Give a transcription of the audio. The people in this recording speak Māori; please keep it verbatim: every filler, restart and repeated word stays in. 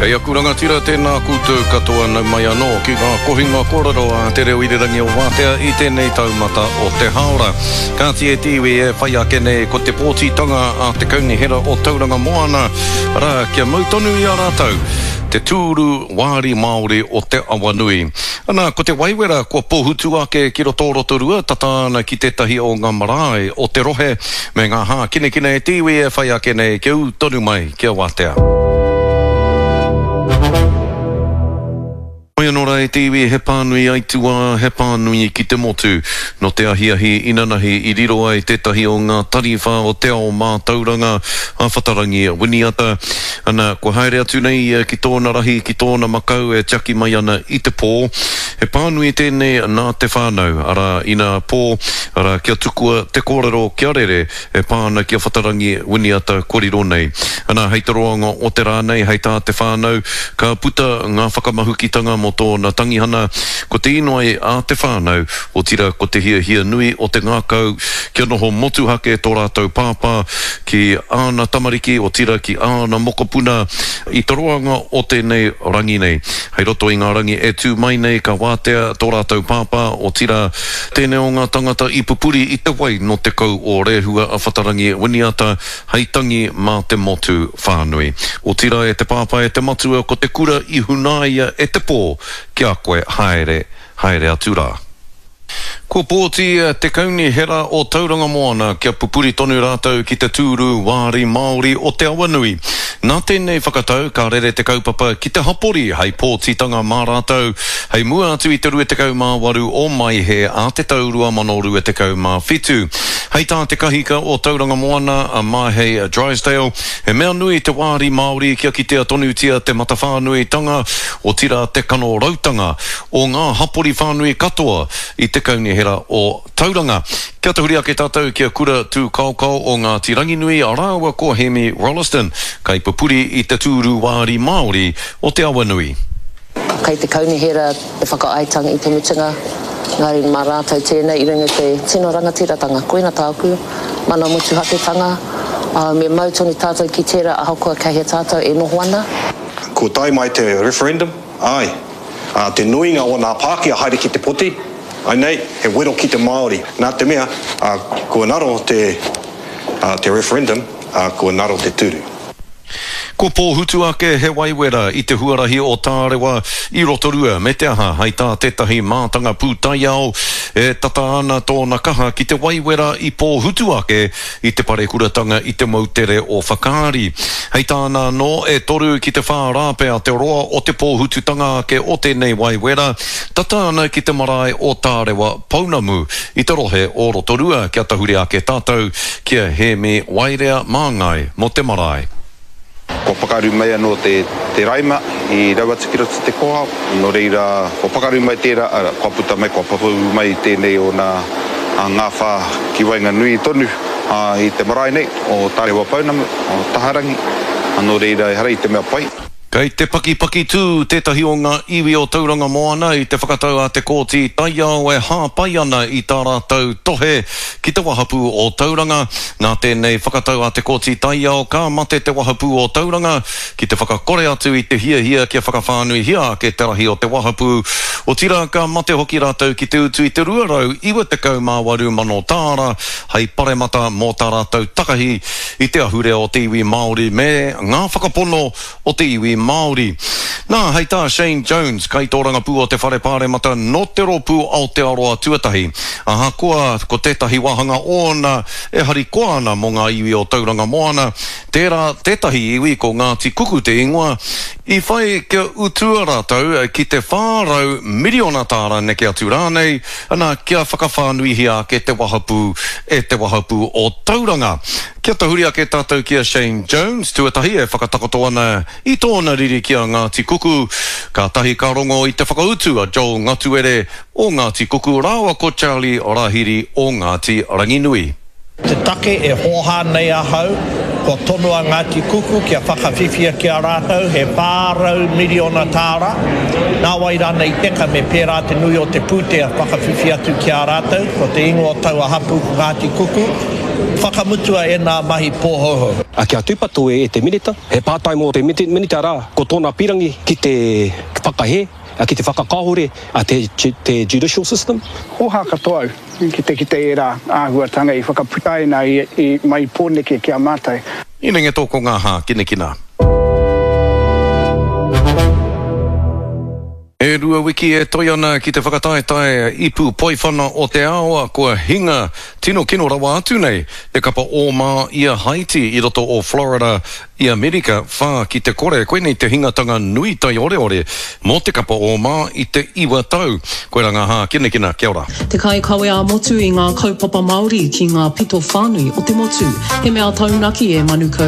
Kei aku rangatira tēnā koutou katoa nau mai anō ki ngā kohinga kōrero a te reo irirangi o Wātea i tēnei taumata o te haora. Ka tie tiwi e whai ake nei ko te pōtitanga a te kaunihera o Tauranga Moana. Rā kia mautonu i a rātou. Te tūru wāri Māori o te awanui. Ana, ko te waiwera kua pōhutu ake ki roto rotorua tatāna ki tētahi o ngā marae o te rohe me ngā hā kine kine e tiwi e whai ake nei ki au tonu mai kia Wātea. Oia nora e tiwi he pānui aitua, he pānui ki te motu. No te ahiahi inanahi i riro ai tētahi o ngā tariwha o te ao mā tauranga a whatarangi a winiata. Ana, ko haere atu nei ki tōna rahi, ki tōna makau e tiaki mai ana i te pō. He pānui tēnei nā te whānau, ara ina pō, ara kia tukua te kōrero kia rere e pāna kia whatarangi winiata koriro nei. Ana, hei te roanga o te rānei, hei tā te whānau, ka puta ngā whakamahukitanga mo tōna tangihana, ko te inoai a te whānau, o tira ko te hia hia nui o te ngākau, kia noho motuhake tō rātou pāpā, ki āna tamariki, o tira ki āna mokopuna, i te roanga o tēnei rangi nei. Hei roto i ngā rangi e tū mai nei ka Wātea tō rātou pāpā, o tira tēnei o ngā tangata i pupuri i te wai no te kau o rehua a whatarangi winiata, hei tangi mā te motu whānui. O tira e te pāpā e te matua ko te kura i hunaia e te pō, kia koe haere, haere atu rā. Ko pōti te kaunihera o Tauranga Moana kia pupuri tonu rātou ki te tūru wāri Māori o te awanui. Nā tēnei whakatau ka rere te kaupapa ki te hapori hei pōtitanga mā rātou. Hei mua atu i te rue te kau mā waru o mai he a te taurua mano rue te kau mā whitu. Hei tā te kahika o Tauranga Moana a mai hei Drysdale. He mea nui te wāri Māori kia ki te atonutia te matawhānui tanga o tira te kano rautanga o ngā hapori whānui katoa i te kaunihera o Tauranga. Kia te huri ake tātou kia kura tū kaukau o ngā tirangi nui a rāua ko Hemi Rolliston, kai pupuri i te tūru wāri Māori o te awanui. Kei te kaunihera e whakaaitanga i te mutunga, ngāri mā rātou tēnei i runga te tino rangatiratanga. Koina tāku, mana motuhaketanga, uh, me mautoni tātou ki tērā ahakoa kei he tātou e noho ana. Ko tai mai te referendum, ai, uh, te nuinga o ngā Pākehā haere ki te poti, ai nei, he wero ki te Māori. Nā te mea, uh, kua naro te, uh, te referendum, uh, kua naro te turu. Ko pōhutu ake he waiwera i te huarahi o Tārewa i Rotorua me te aha hei tā tētahi mātanga pūtai ao e tata ana tōna kaha ki te waiwera i pōhutu ake i te parekuratanga i te mautere o whakaari. Hei tāna no e toru ki te whārāpe a te roa o te pōhututanga ake o tēnei waiwera, tata ana ki te marae o Tārewa Pounamu i te rohe o Rotorua kia tahuri ake tātou kia he me wairea māngai mo te marae. Ko pakaru mai anō te, te raima i Rawatsikira te koha, no reira ko pakaru mai tērā, ara, ko puta mai, ko papu mai tēnei o nā ngā whā ki wainga nui tonu a, i te marae nei o Tārewa Pounamu, o Taharangi, no reira e hara i te mea pai. Kei te paki-paki tū tētahi o ngā iwi o Tauranga Moana i te whakatau a te kōti taiao e hāpai ana i tā rātou tohe ki te wahapu o Tauranga. Nā tēnei whakatau a te kōti taiao ka mate te wahapu o Tauranga ki te whakakore atu i te hia hia kia whakawhānui hia ke te rahi o te wahapu. O tira ka mate hoki rātou ki te utu i te ruarau iwa te kau mā waru mano tāra hei paremata mō tā rātou takahi i te ahure o te iwi Māori me ngā whakapono o te iwi Māori. Nā, hei tā Shane Jones, kai tō rangapū o te whare pāremata no te ropu Aotearoa tuatahi. Aha koa, ko tētahi wahanga ona e hari koana mo ngā iwi o Tauranga Moana. Tērā tētahi iwi ko Ngāti Kuku te ingoa. I whai kia utua rātou ki te whārau miliona tāra neke atu rānei, ana kia whakawhānui hia ke te wahapu e te wahapu o Tauranga. Kia tahuri ake tātou kia Shane Jones, tuatahi e whakatakoto ana i tōna riri kia Ngāti Kuku. Ka tahi ka rongo i te whakautua Joel Ngatuere o Ngāti Kuku, rāua ko Charlie Orahiri o Ngāti Ranginui. Te take e hoha nei ahau, ko tonua Ngāti Kuku kia whakawhiwhia kia rātou, he pārau miliona tāra. Nā waira nei teka me pērā te nui o te pūtea whakawhiwhia atu kia rātou, ko te ingoa tau a hapu Ngāti Kuku. whakamutua e nā mahi pōhoho. A kia tūpato e te minita, he pātai mō te minita rā, ko tōna pirangi ki te whakahe, a ki te whakakahore, a te, te judicial system. Hoha katoa au, ki te ki te era āhuatanga i whakaputai nā i, i mai pōneke kia mātai. Ina nge tōko ngā hā, kina kina. E rua wiki e toi ana ki te whakataetae ipu poiwhana o te aoa kua hinga tino kino rawa atu nei te kapa o mā ia Haiti i roto o Florida i Amerika whā ki te kore koe nei te hingatanga nui tai ore ore mō te kapa o mā i te iwa tau koe ranga hā kina kina kia ora. Te kai kawe a motu i ngā kaupapa Māori ki ngā pito whānui o te motu he mea taunaki e manuka